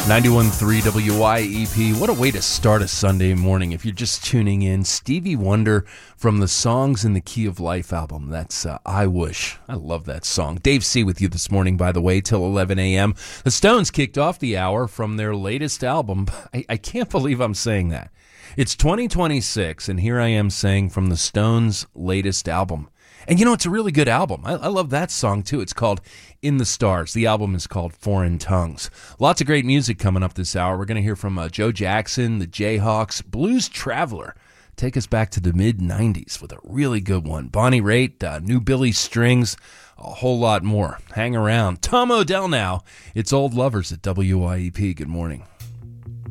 91.3 WYEP. What a way to start a Sunday morning. If you're just tuning in, Stevie Wonder from the Songs in the Key of Life album. That's I Wish. I love that song. Dave C. with you this morning, by the way, till 11 a.m. The Stones kicked off the hour from their latest album. I can't believe I'm saying that. It's 2026, and here I am saying from the Stones' latest album. And you know, it's a really good album. I love that song, too. It's called In the Stars. The album is called Foreign Tongues. Lots of great music coming up this hour. We're going to hear from Joe Jackson, the Jayhawks, Blues Traveler. Take us back to the mid-'90s with a really good one. Bonnie Raitt, New Billy Strings, a whole lot more. Hang around. Tom Odell now. It's Old Lovers at WYEP. Good morning.